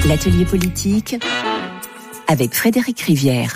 L'atelier politique avec Frédéric Rivière.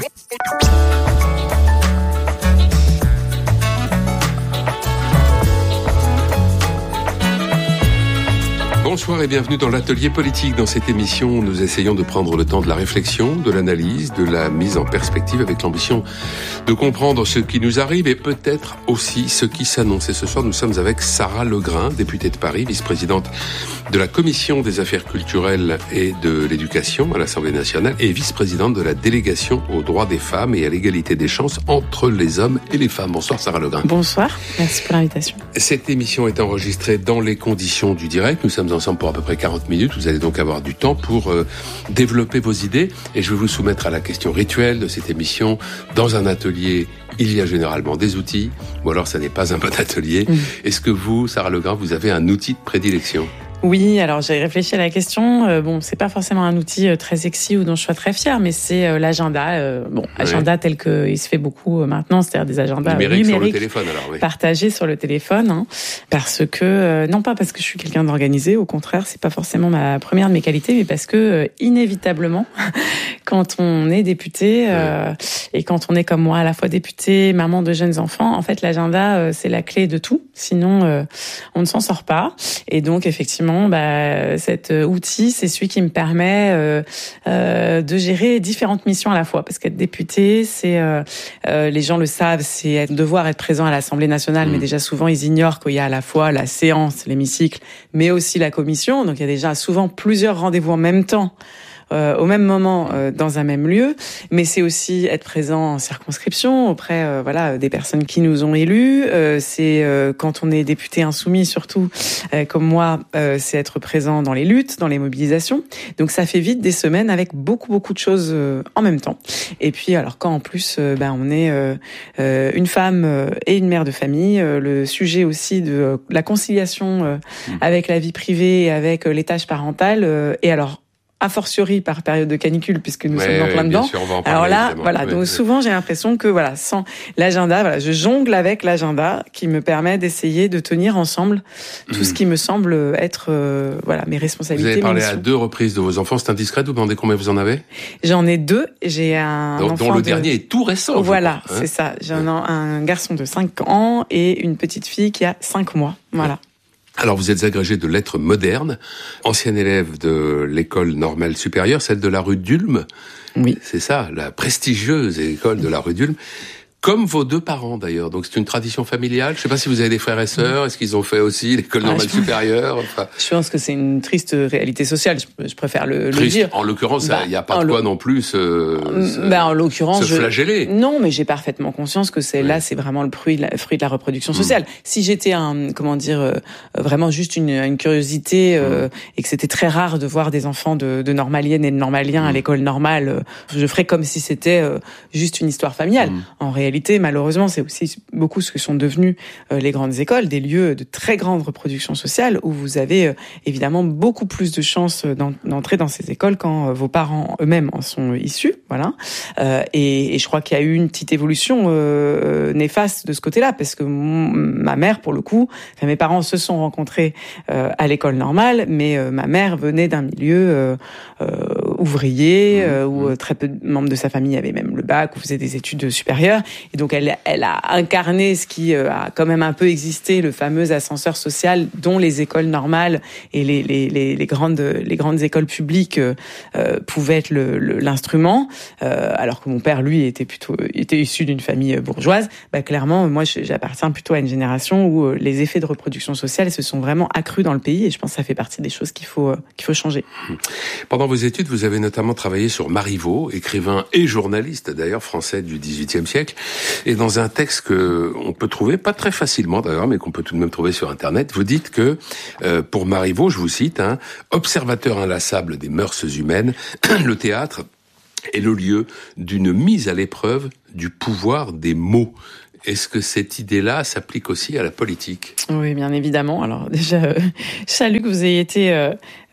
Bonsoir et bienvenue dans l'atelier politique. Dans cette émission, nous essayons de prendre le temps de la réflexion, de l'analyse, de la mise en perspective avec l'ambition de comprendre ce qui nous arrive et peut-être aussi ce qui s'annonce. Et ce soir, nous sommes avec Sarah Legrain, députée de Paris, vice-présidente de la Commission des affaires culturelles et de l'éducation à l'Assemblée nationale et vice-présidente de la délégation aux droits des femmes et à l'égalité des chances entre les hommes et les femmes. Bonsoir Sarah Legrain. Bonsoir, merci pour l'invitation. Cette émission est enregistrée dans les conditions du direct. Nous sommes ensemble pour à peu près 40 minutes. Vous allez donc avoir du temps pour développer vos idées. Et je vais vous soumettre à la question rituelle de cette émission. Dans un atelier, il y a généralement des outils, ou alors ça n'est pas un bon atelier. Est-ce que vous, Sarah Legrain, vous avez un outil de prédilection ? Oui, alors j'ai réfléchi à la question. Bon, c'est pas forcément un outil très sexy ou dont je sois très fière, mais c'est l'agenda. Agenda tel qu'il se fait beaucoup maintenant, c'est-à-dire des agendas numériques sur le téléphone, alors, oui. Partagés sur le téléphone, hein, parce que non pas parce que je suis quelqu'un d'organisé, au contraire, c'est pas forcément ma première de mes qualités, mais parce que inévitablement, quand on est député et quand on est comme moi à la fois député, maman de jeunes enfants, en fait l'agenda c'est la clé de tout. Sinon, on ne s'en sort pas. Et donc effectivement, cet outil, c'est celui qui me permet de gérer différentes missions à la fois. Parce qu'être député, c'est les gens le savent, c'est devoir être présent à l'Assemblée nationale, mais déjà souvent ils ignorent qu'il y a à la fois la séance, l'hémicycle, mais aussi la commission. Donc il y a déjà souvent plusieurs rendez-vous en même temps. Au même moment dans un même lieu, mais c'est aussi être présent en circonscription auprès des personnes qui nous ont élus. C'est quand on est député insoumis surtout comme moi, c'est être présent dans les luttes, dans les mobilisations. Donc ça fait vite des semaines avec beaucoup de choses en même temps. Et puis alors quand en plus on est une femme et une mère de famille, le sujet aussi de la conciliation avec la vie privée et avec les tâches parentales et alors a fortiori par période de canicule puisque nous sommes en plein dedans. Sûr, on va en Alors parler, là, évidemment. Donc souvent j'ai l'impression que sans l'agenda, je jongle avec l'agenda qui me permet d'essayer de tenir ensemble tout ce qui me semble être mes responsabilités. Vous avez parlé mes à 2 reprises de vos enfants, c'est indiscret de vous demander combien vous en avez ? J'en ai 2, j'ai un enfant dont le dernier est tout récent. Voilà, c'est ça. J'ai un garçon de 5 ans et une petite fille qui a 5 mois. Voilà. Alors, vous êtes agrégé de lettres modernes, ancienne élève de l'école normale supérieure, celle de la rue d'Ulm. Oui. C'est ça, la prestigieuse école de la rue d'Ulm. Comme vos 2 parents, d'ailleurs. Donc, c'est une tradition familiale. Je ne sais pas si vous avez des frères et sœurs. Est-ce qu'ils ont fait aussi l'école normale supérieure ? Je pense que c'est une triste réalité sociale. Je préfère le dire. En l'occurrence, il n'y a pas de quoi non plus en l'occurrence, se flageller. Non, mais j'ai parfaitement conscience que c'est vraiment le fruit de la reproduction sociale. Si j'étais vraiment juste une curiosité et que c'était très rare de voir des enfants de normaliennes et de normaliens à l'école normale, je ferais comme si c'était juste une histoire familiale. En réalité, malheureusement, c'est aussi beaucoup ce que sont devenues les grandes écoles, des lieux de très grande reproduction sociale où vous avez évidemment beaucoup plus de chances d'entrer dans ces écoles quand vos parents eux-mêmes en sont issus. Voilà. Et je crois qu'il y a eu une petite évolution néfaste de ce côté-là, parce que ma mère, pour le coup, mes parents se sont rencontrés à l'école normale, mais ma mère venait d'un milieu ouvrier où très peu de membres de sa famille avaient même le bac ou faisaient des études supérieures. Et donc elle a incarné ce qui a quand même un peu existé, le fameux ascenseur social dont les écoles normales et les grandes écoles publiques pouvaient être l'instrument, alors que mon père lui était issu d'une famille bourgeoise. Clairement, moi j'appartiens plutôt à une génération où les effets de reproduction sociale se sont vraiment accrus dans le pays, et je pense que ça fait partie des choses qu'il faut changer. Pendant vos études, vous avez notamment travaillé sur Marivaux, écrivain et journaliste d'ailleurs français du XVIIIe siècle. Et dans un texte que on peut trouver, pas très facilement d'ailleurs, mais qu'on peut tout de même trouver sur Internet, vous dites que, pour Marivaux, je vous cite, observateur inlassable des mœurs humaines, le théâtre est le lieu d'une mise à l'épreuve du pouvoir des mots. Est-ce que cette idée-là s'applique aussi à la politique ? Oui, bien évidemment. Alors déjà, je salue que vous ayez été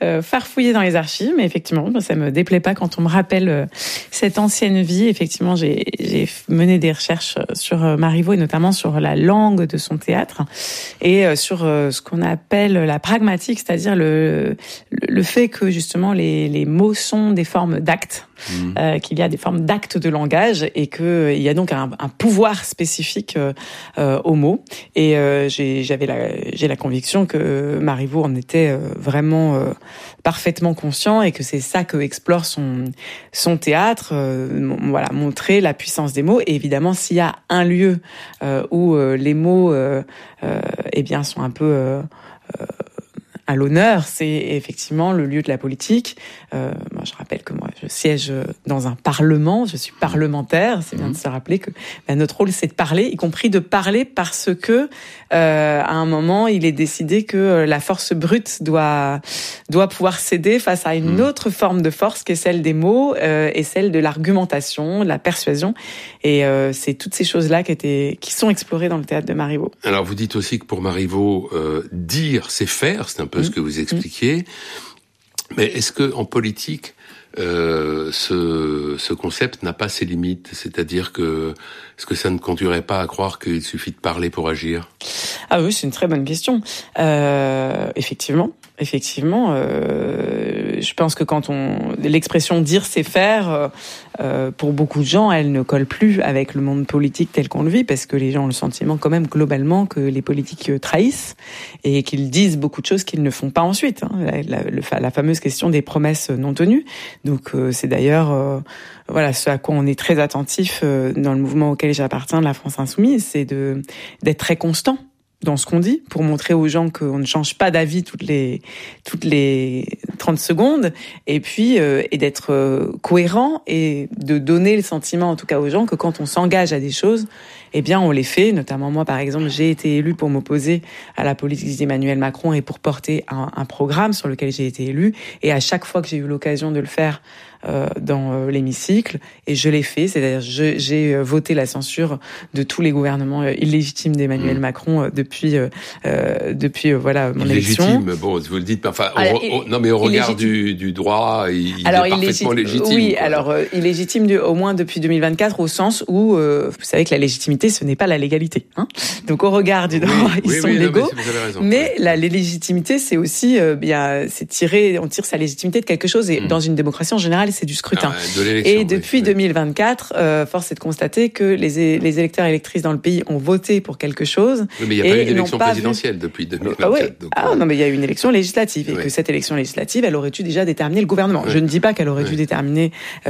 farfouiller dans les archives, mais effectivement, ça me déplaît pas quand on me rappelle cette ancienne vie. Effectivement, j'ai mené des recherches sur Marivaux et notamment sur la langue de son théâtre et sur ce qu'on appelle la pragmatique, c'est-à-dire le fait que justement les mots sont des formes d'actes, qu'il y a des formes d'actes de langage et qu'il y a donc un pouvoir spécifique aux mots. Et j'ai la conviction que Marivaux en était vraiment parfaitement conscient et que c'est ça que explore son théâtre, montrer la puissance des mots. Et évidemment, s'il y a un lieu où les mots sont un peu à l'honneur, c'est effectivement le lieu de la politique. Moi, je rappelle que moi, je siège dans un parlement, je suis parlementaire. C'est bien de se rappeler que notre rôle, c'est de parler, y compris de parler parce que à un moment, il est décidé que la force brute doit pouvoir céder face à une autre forme de force qui est celle des mots et celle de l'argumentation, de la persuasion. Et c'est toutes ces choses-là qui sont explorées dans le théâtre de Marivaux. Alors, vous dites aussi que pour Marivaux, dire, c'est faire. C'est un peu ce que vous expliquiez. Mais est-ce que en politique, ce concept n'a pas ses limites? C'est-à-dire que est-ce que ça ne conduirait pas à croire qu'il suffit de parler pour agir? Ah oui, c'est une très bonne question. Effectivement, je pense que quand l'expression dire c'est faire, pour beaucoup de gens, elle ne colle plus avec le monde politique tel qu'on le vit, parce que les gens ont le sentiment quand même globalement que les politiques trahissent et qu'ils disent beaucoup de choses qu'ils ne font pas ensuite. La fameuse question des promesses non tenues. Donc c'est d'ailleurs ce à quoi on est très attentif dans le mouvement auquel j'appartiens, de la France Insoumise, c'est d'être très constant dans ce qu'on dit, pour montrer aux gens qu'on ne change pas d'avis toutes les 30 secondes, et puis et d'être cohérent et de donner le sentiment, en tout cas aux gens, que quand on s'engage à des choses, eh bien on les fait. Notamment moi, par exemple, j'ai été élue pour m'opposer à la politique d'Emmanuel Macron et pour porter un programme sur lequel j'ai été élue. Et à chaque fois que j'ai eu l'occasion de le faire dans l'hémicycle, et je l'ai fait, c'est-à-dire j'ai voté la censure de tous les gouvernements illégitimes d'Emmanuel Macron depuis mon élection. Illégitime, bon, vous le dites, enfin, non mais au regard du droit, il est parfaitement légitime. Oui, alors illégitime au moins depuis 2024, au sens où vous savez que la légitimité, ce n'est pas la légalité. Hein, donc au regard du droit, ils sont légaux. Mais la légitimité, c'est aussi on tire sa légitimité de quelque chose, et dans une démocratie en général, c'est du scrutin. Et depuis 2024, force est de constater que les électeurs et électrices dans le pays ont voté pour quelque chose. Oui, mais il n'y a pas eu d'élection présidentielle depuis 2024. Non, mais il y a eu une élection législative, et que cette élection législative, elle aurait dû déjà déterminer le gouvernement. Je ne dis pas qu'elle aurait dû déterminer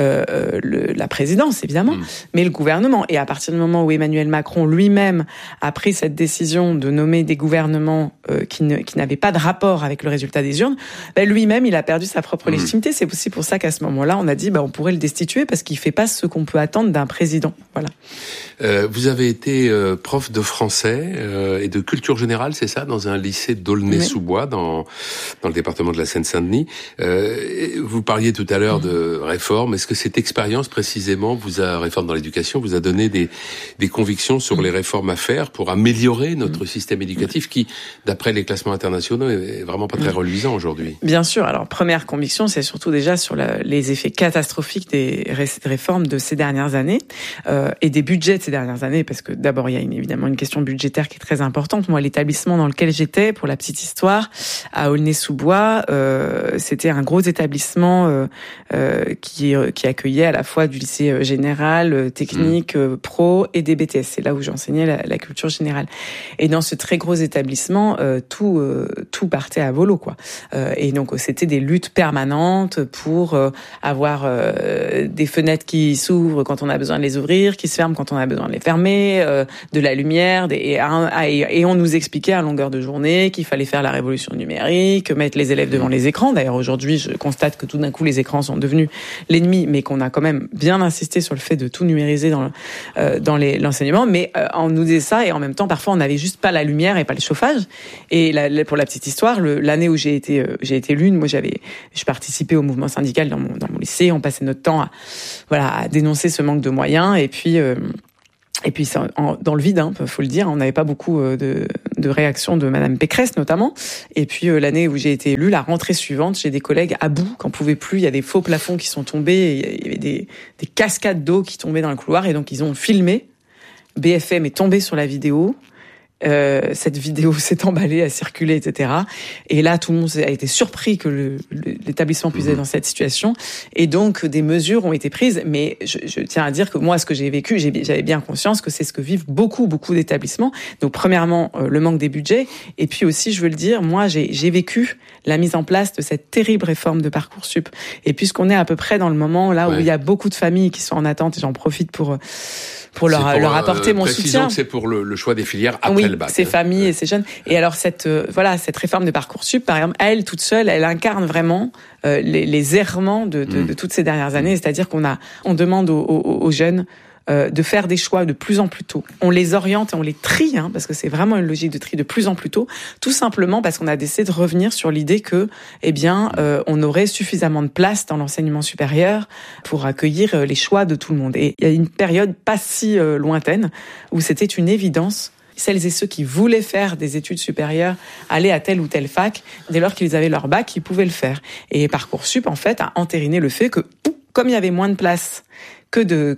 la présidence, évidemment, mais le gouvernement. Et à partir du moment où Emmanuel Macron lui-même a pris cette décision de nommer des gouvernements qui n'avaient pas de rapport avec le résultat des urnes, lui-même, il a perdu sa propre légitimité. C'est aussi pour ça qu'à ce moment-là, on a dit on pourrait le destituer parce qu'il fait pas ce qu'on peut attendre d'un président. Voilà. Vous avez été prof de français et de culture générale, c'est ça, dans un lycée d'Aulnay-sous-Bois, dans le département de la Seine-Saint-Denis. Vous parliez tout à l'heure de réforme. Est-ce que cette expérience précisément, réforme dans l'éducation, vous a donné des convictions sur les réformes à faire pour améliorer notre système éducatif qui, d'après les classements internationaux, est vraiment pas très reluisant aujourd'hui? Bien sûr. Alors, première conviction, c'est surtout déjà sur les effets catastrophiques des réformes de ces dernières années et des budgets de ces dernières années, parce que d'abord, il y a évidemment une question budgétaire qui est très importante. Moi, l'établissement dans lequel j'étais, pour la petite histoire, à Aulnay-sous-Bois, c'était un gros établissement qui accueillait à la fois du lycée général, technique, pro et des BTS. C'est là où j'enseignais la culture générale. Et dans ce très gros établissement, tout partait à volo, quoi. Et donc, c'était des luttes permanentes pour avoir des fenêtres qui s'ouvrent quand on a besoin de les ouvrir, qui se ferment quand on a besoin de les fermer, de la lumière, et on nous expliquait à longueur de journée qu'il fallait faire la révolution numérique, mettre les élèves devant les écrans. D'ailleurs, aujourd'hui, je constate que tout d'un coup, les écrans sont devenus l'ennemi, mais qu'on a quand même bien insisté sur le fait de tout numériser dans l'enseignement. Mais on nous disait ça, et en même temps, parfois, on n'avait juste pas la lumière et pas le chauffage. Et pour la petite histoire, l'année où j'ai été l'une, moi, je participais au mouvement syndical dans mon lycée. On passait notre temps à dénoncer ce manque de moyens, et puis dans le vide, faut le dire, on n'avait pas beaucoup de de réaction de Madame Pécresse notamment. Et puis l'année où j'ai été élue, la rentrée suivante, j'ai des collègues à bout, qu'en pouvaient plus. Il y a des faux plafonds qui sont tombés, il y avait des cascades d'eau qui tombaient dans le couloir, et donc ils ont filmé. BFM est tombé sur la vidéo. Cette vidéo s'est emballée, a circulé, etc. Et là, tout le monde a été surpris que l'établissement puisse être dans cette situation. Et donc, des mesures ont été prises. Mais je tiens à dire que moi, ce que j'ai vécu, j'avais bien conscience que c'est ce que vivent beaucoup d'établissements. Donc, premièrement, le manque des budgets. Et puis aussi, je veux le dire, moi, j'ai vécu la mise en place de cette terrible réforme de Parcoursup. Et puisqu'on est à peu près dans le moment là où il y a beaucoup de familles qui sont en attente, et j'en profite pour leur apporter mon soutien. Que c'est pour le choix des filières après le bac. Ces familles et ces jeunes. Et alors cette réforme de Parcoursup, par exemple, elle toute seule, elle incarne vraiment les errements de toutes ces dernières années. C'est-à-dire on demande aux jeunes de faire des choix de plus en plus tôt. On les oriente et on les trie, parce que c'est vraiment une logique de tri de plus en plus tôt, tout simplement parce qu'on a décidé de revenir sur l'idée que, on aurait suffisamment de place dans l'enseignement supérieur pour accueillir les choix de tout le monde. Et il y a une période pas si lointaine où c'était une évidence. Celles et ceux qui voulaient faire des études supérieures, aller à telle ou telle fac, dès lors qu'ils avaient leur bac, ils pouvaient le faire. Et Parcoursup, en fait, a entériné le fait que, comme il y avait moins de place que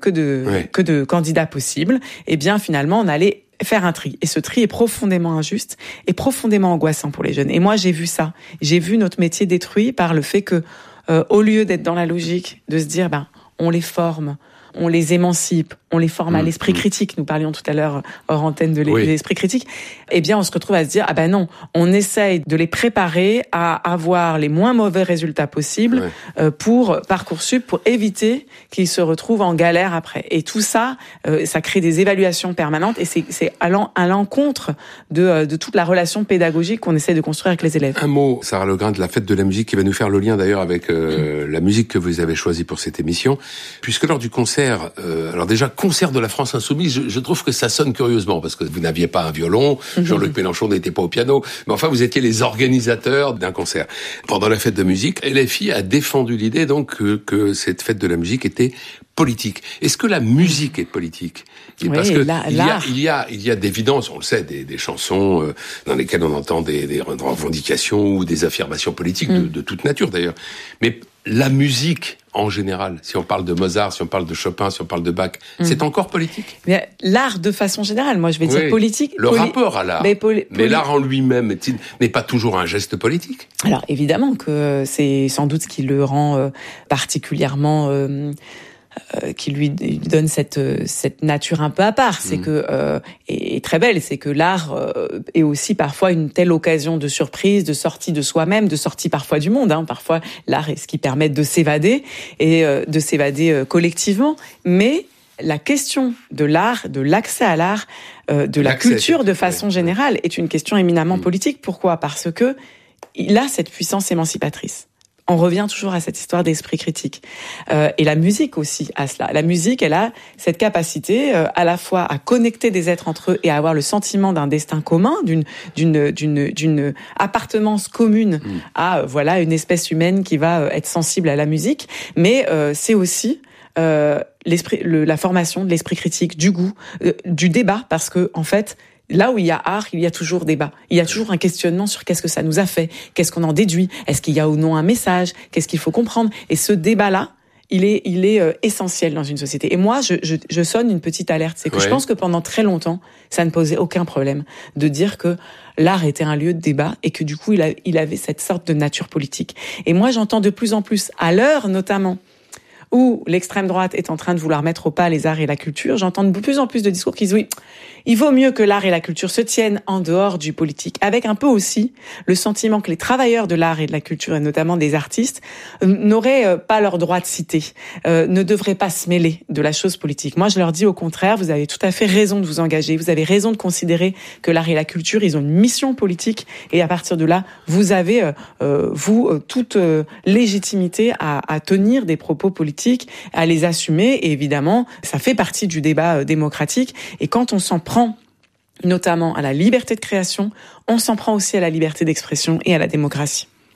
de candidats possibles, finalement, on allait faire un tri. Et ce tri est profondément injuste et profondément angoissant pour les jeunes. Et moi, j'ai vu ça. J'ai vu notre métier détruit par le fait que, au lieu d'être dans la logique de se dire, on les forme, on les émancipe, on les forme à l'esprit critique. Nous parlions tout à l'heure hors antenne de l'esprit critique. On se retrouve à se dire, non, on essaye de les préparer à avoir les moins mauvais résultats possibles pour Parcoursup, pour éviter qu'ils se retrouvent en galère après. Et tout ça, ça crée des évaluations permanentes, et c'est allant à l'encontre de toute la relation pédagogique qu'on essaie de construire avec les élèves. Un mot, Sarah Legrain, de la fête de la musique, qui va nous faire le lien d'ailleurs avec la musique que vous avez choisie pour cette émission, puisque lors du concert, alors déjà, concert de la France Insoumise, je trouve que ça sonne curieusement, parce que vous n'aviez pas un violon, Jean-Luc Mélenchon n'était pas au piano, mais enfin vous étiez les organisateurs d'un concert. Pendant la fête de musique, LFI a défendu l'idée donc que cette fête de la musique était politique. Est-ce que la musique est politique ? Parce que il y a d'évidence, on le sait, des chansons dans lesquelles on entend des revendications ou des affirmations politiques de toute nature d'ailleurs. Mais la musique, en général, si on parle de Mozart, si on parle de Chopin, si on parle de Bach, c'est encore politique ? Mais l'art de façon générale, moi je vais dire politique. Le rapport à l'art. Mais l'art en lui-même n'est pas toujours un geste politique. Alors évidemment que c'est sans doute ce qui le rend particulièrement... qui lui donne cette nature un peu à part, c'est que et très belle, c'est que l'art est aussi parfois une telle occasion de surprise, de sortie de soi-même, de sortie parfois du monde. Parfois, l'art est ce qui permet de s'évader et de s'évader collectivement. Mais la question de l'art, de l'accès à l'art, de la culture de façon générale, est une question éminemment politique. Pourquoi ? Parce que il a cette puissance émancipatrice. On revient toujours à cette histoire d'esprit critique. Et la musique aussi a cela. La musique, elle a cette capacité à la fois à connecter des êtres entre eux et à avoir le sentiment d'un destin commun, d'une appartenance commune à une espèce humaine qui va être sensible à la musique. Mais c'est aussi la formation de l'esprit critique, du goût, du débat, parce que en fait, là où il y a art, il y a toujours débat. Il y a toujours un questionnement sur qu'est-ce que ça nous a fait, qu'est-ce qu'on en déduit, est-ce qu'il y a ou non un message, qu'est-ce qu'il faut comprendre. Et ce débat-là, il est essentiel dans une société. Et moi, je sonne une petite alerte. C'est que je pense que pendant très longtemps, ça ne posait aucun problème de dire que l'art était un lieu de débat et que du coup, il avait cette sorte de nature politique. Et moi, j'entends de plus en plus, à l'heure notamment, où l'extrême droite est en train de vouloir mettre au pas les arts et la culture, j'entends de plus en plus de discours qui disent oui, il vaut mieux que l'art et la culture se tiennent en dehors du politique, avec un peu aussi le sentiment que les travailleurs de l'art et de la culture, et notamment des artistes, n'auraient pas leur droit de citer, ne devraient pas se mêler de la chose politique. Moi, je leur dis au contraire, vous avez tout à fait raison de vous engager, vous avez raison de considérer que l'art et la culture, ils ont une mission politique, et à partir de là, vous avez, toute légitimité à tenir des propos politiques, à les assumer, et évidemment, ça fait partie du débat démocratique, et quand on s'en prend notamment à la liberté de création, on s'en prend aussi à la liberté d'expression et à la démocratie.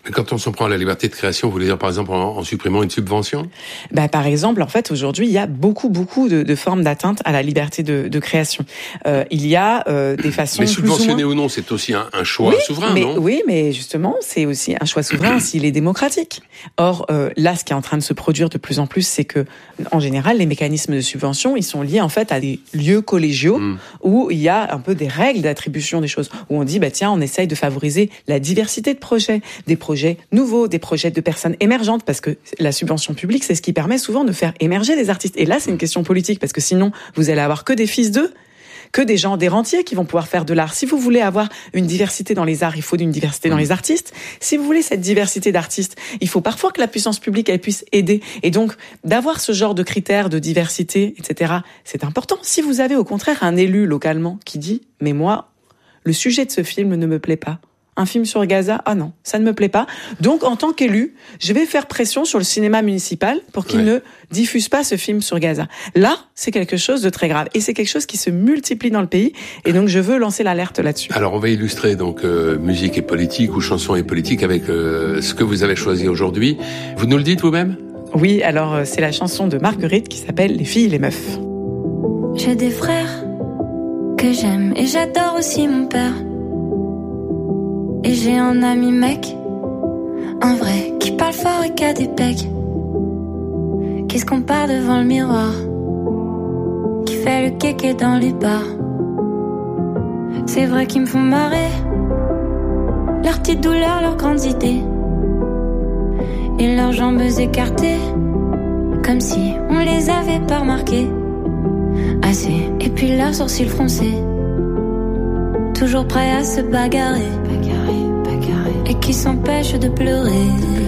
Quand on s'en prend à la liberté de création, vous voulez dire par exemple en supprimant une subvention ? Par exemple, en fait, aujourd'hui, il y a beaucoup de formes d'atteinte à la liberté de création. Il y a des façons... Mais subventionner ou non, c'est aussi un choix souverain, non ? Oui, mais justement, c'est aussi un choix souverain s'il est démocratique. Or, là, ce qui est en train de se produire de plus en plus, c'est que, en général, les mécanismes de subvention, ils sont liés en fait à des lieux collégiaux où il y a un peu des règles d'attribution des choses, où on dit, tiens, on essaye de favoriser la diversité de projets, des projets nouveaux, des projets de personnes émergentes, parce que la subvention publique, c'est ce qui permet souvent de faire émerger des artistes. Et là, c'est une question politique, parce que sinon, vous allez avoir que des fils d'eux, que des gens, des rentiers qui vont pouvoir faire de l'art. Si vous voulez avoir une diversité dans les arts, il faut une diversité dans les artistes. Si vous voulez cette diversité d'artistes, il faut parfois que la puissance publique, elle puisse aider. Et donc, d'avoir ce genre de critères de diversité, etc., c'est important. Si vous avez au contraire un élu localement qui dit « Mais moi, le sujet de ce film ne me plaît pas », un film sur Gaza, ah non, ça ne me plaît pas. Donc, en tant qu'élu, je vais faire pression sur le cinéma municipal pour qu'il ne diffuse pas ce film sur Gaza. Là, c'est quelque chose de très grave. Et c'est quelque chose qui se multiplie dans le pays. Et donc, je veux lancer l'alerte là-dessus. Alors, on va illustrer donc musique et politique ou chanson et politique avec ce que vous avez choisi aujourd'hui. Vous nous le dites vous-même ? Oui, alors c'est la chanson de Marguerite qui s'appelle « Les filles et les meufs ». J'ai des frères que j'aime et j'adore aussi mon père. Et j'ai un ami mec, un vrai, qui parle fort et qui a des pecs, qui se compare devant le miroir, qui fait le kéké dans les bars. C'est vrai qu'ils me font marrer, leurs petites douleurs, leurs grandes idées, et leurs jambes écartées, comme si on les avait pas remarquées assez. Et puis leurs sourcils froncés, toujours prêts à se bagarrer, et qui s'empêchent de pleurer.